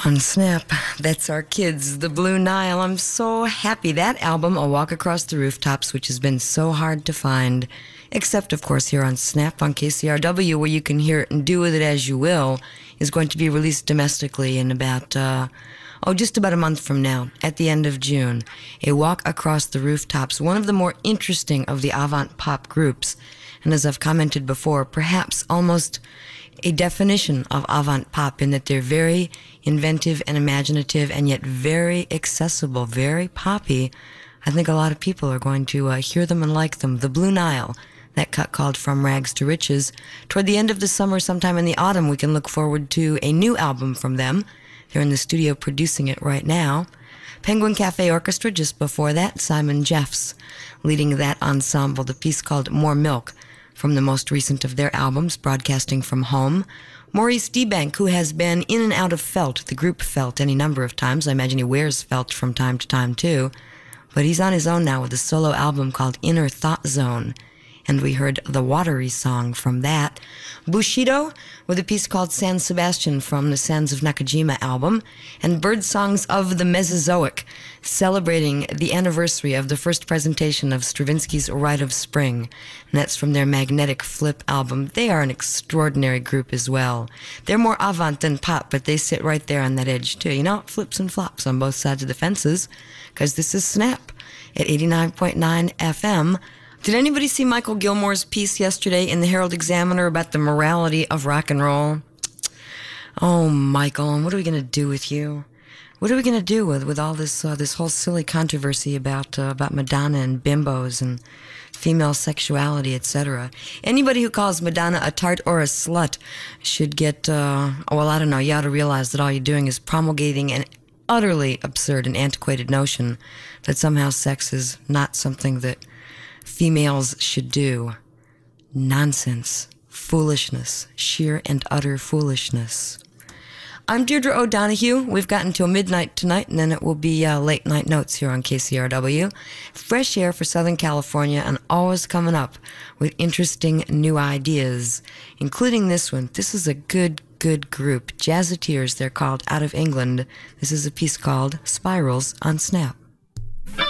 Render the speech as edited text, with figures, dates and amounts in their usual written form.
On Snap, that's our kids, the Blue Nile. I'm so happy. That album, A Walk Across the Rooftops, which has been so hard to find, except, of course, here on Snap on KCRW, where you can hear it and do with it as you will, is going to be released domestically in about, just about a month from now, at the end of June. A Walk Across the Rooftops, one of the more interesting of the avant pop groups. And as I've commented before, perhaps almost a definition of avant pop in that they're very inventive and imaginative and yet very accessible, very poppy. I think a lot of people are going to hear them and like them. The Blue Nile, that cut called From Rags to Riches. Toward the end of the summer, sometime in the autumn, we can look forward to a new album from them. They're in the studio producing it right now. Penguin Cafe Orchestra, just before that, Simon Jeffs leading that ensemble, the piece called More Milk, from the most recent of their albums, Broadcasting from Home. Maurice Debank, who has been in and out of Felt, the group Felt, any number of times. I imagine he wears Felt from time to time, too. But he's on his own now with a solo album called Inner Thought Zone. And we heard the Watery song from that. Bushido with a piece called San Sebastian from the Sands of Nakajima album. And Bird Songs of the Mesozoic, celebrating the anniversary of the first presentation of Stravinsky's Rite of Spring. And that's from their Magnetic Flip album. They are an extraordinary group as well. They're more avant than pop, but they sit right there on that edge too. You know, it flips and flops on both sides of the fences, because this is Snap at 89.9 FM. Did anybody see Michael Gilmore's piece yesterday in the Herald Examiner about the morality of rock and roll? Oh, Michael, what are we going to do with you? What are we going to do with all this this whole silly controversy about Madonna and bimbos and female sexuality, etc.? Anybody who calls Madonna a tart or a slut should get, I don't know, you ought to realize that all you're doing is promulgating an utterly absurd and antiquated notion that somehow sex is not something that females should do. Nonsense. Foolishness. Sheer and utter foolishness. I'm Deirdre O'Donoghue. We've gotten till midnight tonight, and then it will be late night notes here on KCRW. Fresh air for Southern California, and always coming up with interesting new ideas, including this one. This is a good group. Jazzateers, they're called, out of England. This is a piece called Spirals on Snap.